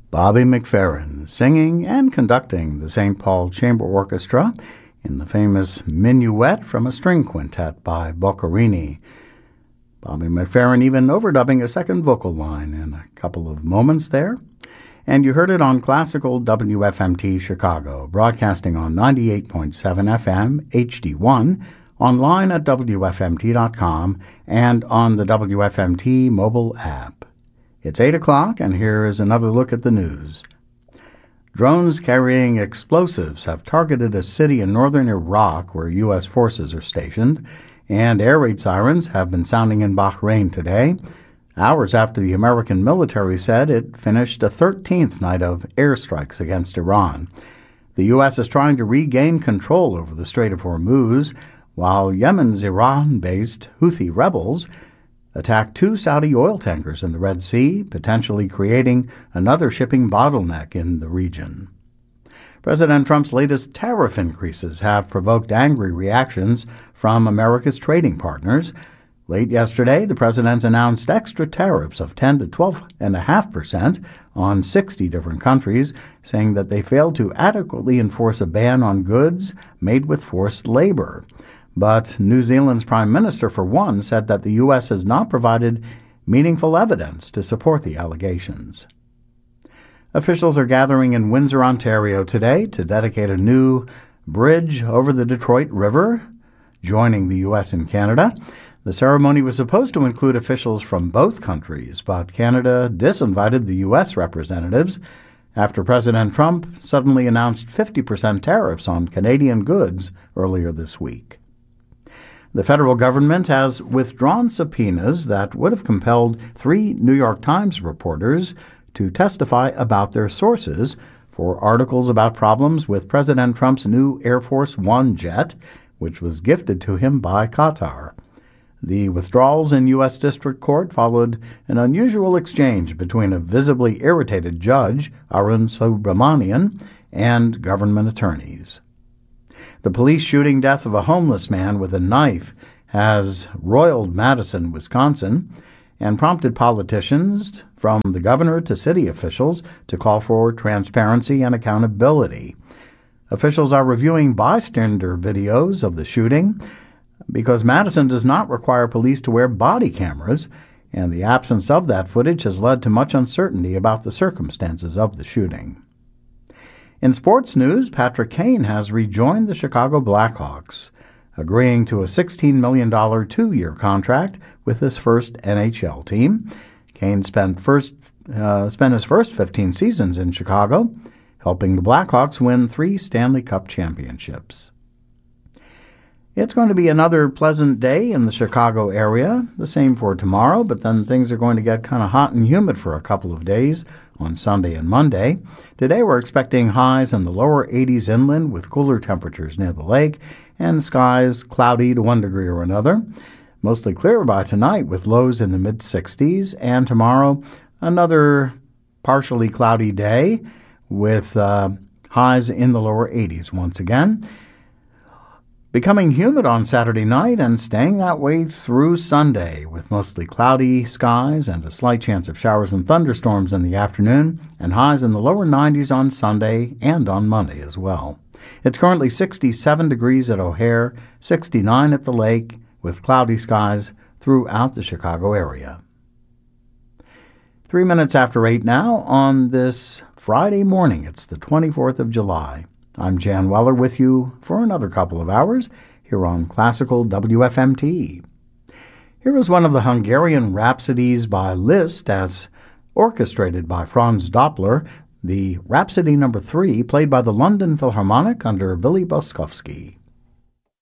Bobby McFerrin singing and conducting the St. Paul Chamber Orchestra in the famous Minuet from a String Quintet by Boccherini. Bobby McFerrin even overdubbing a second vocal line in a couple of moments there. And you heard it on classical WFMT Chicago, broadcasting on 98.7 FM HD1, online at WFMT.com, and on the WFMT mobile app. It's 8 o'clock, and here is another look at the news. Drones carrying explosives have targeted a city in northern Iraq where U.S. forces are stationed, and air raid sirens have been sounding in Bahrain today, hours after the American military said it finished a 13th night of airstrikes against Iran. The U.S. is trying to regain control over the Strait of Hormuz, while Yemen's Iran-based Houthi rebels attacked 2 Saudi oil tankers in the Red Sea, potentially creating another shipping bottleneck in the region. President Trump's latest tariff increases have provoked angry reactions from America's trading partners. Late yesterday, the president announced extra tariffs of 10 to 12.5% on 60 different countries, saying that they failed to adequately enforce a ban on goods made with forced labor. But New Zealand's Prime Minister, for one, said that the U.S. has not provided meaningful evidence to support the allegations. Officials are gathering in Windsor, Ontario today to dedicate a new bridge over the Detroit River, joining the U.S. and Canada. The ceremony was supposed to include officials from both countries, but Canada disinvited the U.S. representatives after President Trump suddenly announced 50% tariffs on Canadian goods earlier this week. The federal government has withdrawn subpoenas that would have compelled 3 New York Times reporters to testify about their sources for articles about problems with President Trump's new Air Force One jet, which was gifted to him by Qatar. The withdrawals in U.S. District Court followed an unusual exchange between a visibly irritated judge, Arun Subramanian, and government attorneys. The police shooting death of a homeless man with a knife has roiled Madison, Wisconsin, and prompted politicians, from the governor to city officials, to call for transparency and accountability. Officials are reviewing bystander videos of the shooting because Madison does not require police to wear body cameras, and the absence of that footage has led to much uncertainty about the circumstances of the shooting. In sports news, Patrick Kane has rejoined the Chicago Blackhawks, agreeing to a $16 million 2-year contract with his first NHL team. Kane spent his first 15 seasons in Chicago, helping the Blackhawks win 3 Stanley Cup championships. It's going to be another pleasant day in the Chicago area, the same for tomorrow, but then things are going to get kind of hot and humid for a couple of days on Sunday and Monday. Today we're expecting highs in the lower 80s inland with cooler temperatures near the lake, and skies cloudy to 1 degree or another. Mostly clear by tonight with lows in the mid-60s, and tomorrow another partially cloudy day with highs in the lower 80s once again. Becoming humid on Saturday night and staying that way through Sunday with mostly cloudy skies and a slight chance of showers and thunderstorms in the afternoon, and highs in the lower 90s on Sunday and on Monday as well. It's currently 67 degrees at O'Hare, 69 at the lake, with cloudy skies throughout the Chicago area. 3 minutes after 8 now on this Friday morning. It's the 24th of July. I'm Jan Weller with you for another couple of hours here on Classical WFMT. Here is one of the Hungarian Rhapsodies by Liszt as orchestrated by Franz Doppler, the Rhapsody No. 3, played by the London Philharmonic under Billy Boskovsky.